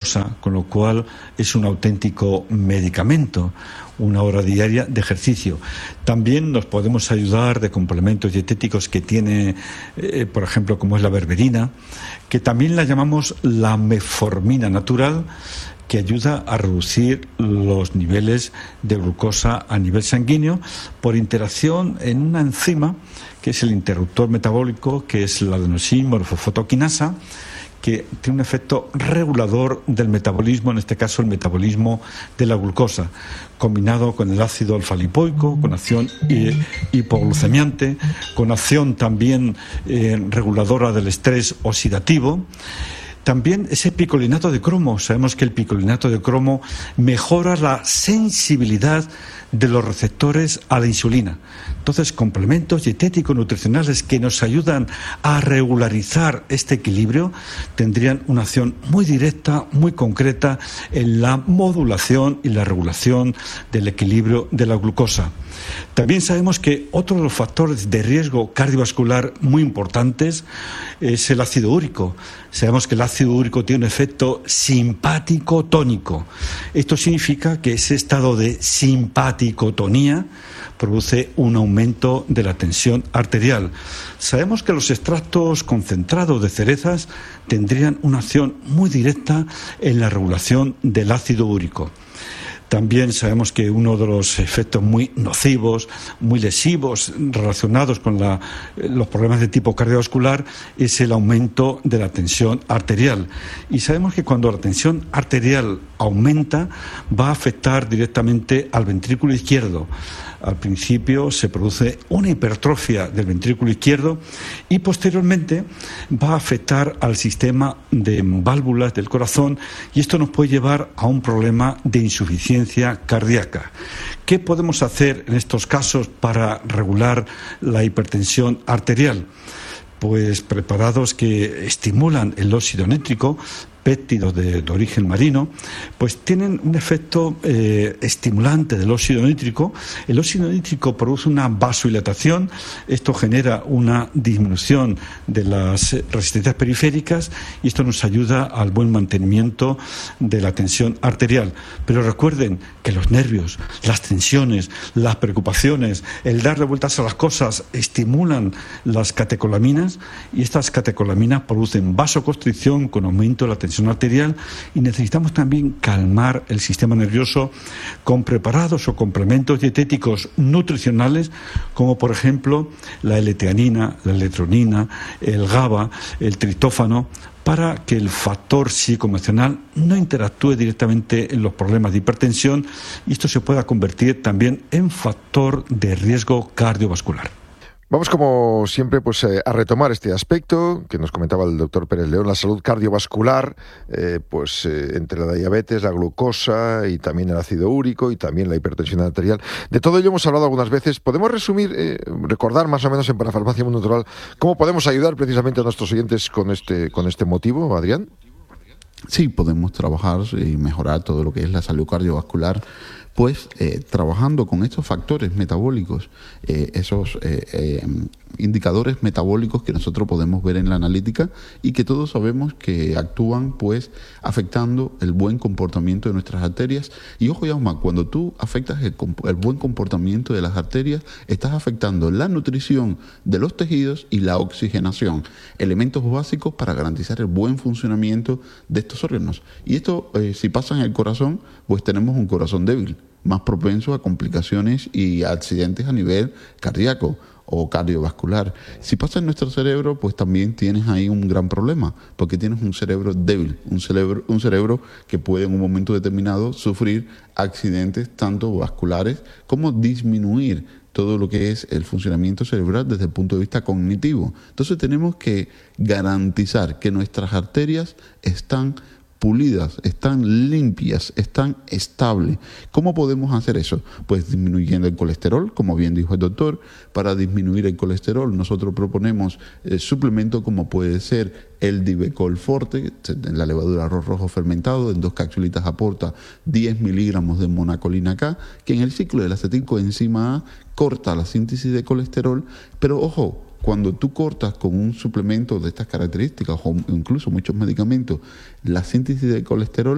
glucosa, con lo cual es un auténtico medicamento, una hora diaria de ejercicio. También nos podemos ayudar de complementos dietéticos que tiene, por ejemplo, como es la berberina, que también la llamamos la metformina natural, que ayuda a reducir los niveles de glucosa a nivel sanguíneo por interacción en una enzima que es el interruptor metabólico, que es la adenosín-morfofotoquinasa, que tiene un efecto regulador del metabolismo, en este caso el metabolismo de la glucosa, combinado con el ácido alfa-lipoico, con acción hipoglucemiante, con acción también reguladora del estrés oxidativo. También ese picolinato de cromo. Sabemos que el picolinato de cromo mejora la sensibilidad de los receptores a la insulina. Entonces, complementos dietéticos nutricionales que nos ayudan a regularizar este equilibrio tendrían una acción muy directa, muy concreta en la modulación y la regulación del equilibrio de la glucosa. También sabemos que otro de los factores de riesgo cardiovascular muy importantes es el ácido úrico. Sabemos que el ácido úrico tiene un efecto simpático tónico. Esto significa que ese estado de simpaticotonía produce un aumento de la tensión arterial. Sabemos que los extractos concentrados de cerezas tendrían una acción muy directa en la regulación del ácido úrico. También sabemos que uno de los efectos muy nocivos, muy lesivos relacionados con los problemas de tipo cardiovascular es el aumento de la tensión arterial. Y sabemos que cuando la tensión arterial aumenta va a afectar directamente al ventrículo izquierdo. Al principio se produce una hipertrofia del ventrículo izquierdo y posteriormente va a afectar al sistema de válvulas del corazón y esto nos puede llevar a un problema de insuficiencia cardíaca. ¿Qué podemos hacer en estos casos para regular la hipertensión arterial? Pues preparados que estimulan el óxido nítrico, péptidos de origen marino, pues tienen un efecto estimulante del óxido nítrico. El óxido nítrico produce una vasodilatación, esto genera una disminución de las resistencias periféricas y esto nos ayuda al buen mantenimiento de la tensión arterial. Pero recuerden que los nervios, las tensiones, las preocupaciones, el darle vueltas a las cosas estimulan las catecolaminas y estas catecolaminas producen vasoconstricción con aumento de la tensión arterial y necesitamos también calmar el sistema nervioso con preparados o complementos dietéticos nutricionales como por ejemplo la L-teanina, la L-tronina, el GABA, el triptófano, para que el factor psicoemocional no interactúe directamente en los problemas de hipertensión y esto se pueda convertir también en factor de riesgo cardiovascular. Vamos, como siempre, pues a retomar este aspecto que nos comentaba el doctor Pérez León, la salud cardiovascular, entre la diabetes, la glucosa y también el ácido úrico y también la hipertensión arterial. De todo ello hemos hablado algunas veces. ¿Podemos resumir, recordar más o menos en Parafarmacia Mundo Natural cómo podemos ayudar precisamente a nuestros oyentes con este motivo, Adrián? Sí, podemos trabajar y mejorar todo lo que es la salud cardiovascular, pues trabajando con estos factores metabólicos, esos indicadores metabólicos que nosotros podemos ver en la analítica y que todos sabemos que actúan pues afectando el buen comportamiento de nuestras arterias. Y ojo, Jaume, cuando tú afectas el buen comportamiento de las arterias, estás afectando la nutrición de los tejidos y la oxigenación, elementos básicos para garantizar el buen funcionamiento de estos órganos. Y esto, si pasa en el corazón, pues tenemos un corazón débil, más propenso a complicaciones y a accidentes a nivel cardíaco o cardiovascular. Si pasa en nuestro cerebro, pues también tienes ahí un gran problema, porque tienes un cerebro débil, un cerebro que puede en un momento determinado sufrir accidentes tanto vasculares como disminuir todo lo que es el funcionamiento cerebral desde el punto de vista cognitivo. Entonces tenemos que garantizar que nuestras arterias están pulidas, están limpias, están estables. ¿Cómo podemos hacer eso? Pues disminuyendo el colesterol, como bien dijo el doctor. Para disminuir el colesterol nosotros proponemos suplementos como puede ser el Divecol Forte, la levadura arroz rojo fermentado, en 2 capsulitas aporta 10 miligramos de monacolina K, que en el ciclo de la acetilcoenzima A corta la síntesis de colesterol, pero ojo, cuando tú cortas con un suplemento de estas características o incluso muchos medicamentos la síntesis de colesterol,